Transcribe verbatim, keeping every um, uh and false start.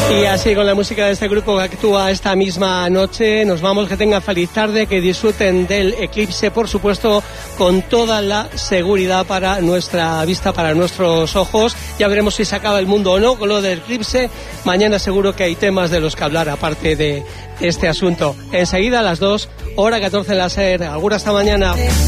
Y así, con la música de este grupo que actúa esta misma noche, nos vamos. Que tengan feliz tarde, que disfruten del eclipse, por supuesto, con toda la seguridad para nuestra vista, para nuestros ojos. Ya veremos si se acaba el mundo o no con lo del eclipse. Mañana seguro que hay temas de los que hablar, aparte de este asunto. Enseguida, a las dos, hora catorce en la SER. Alguna hasta mañana.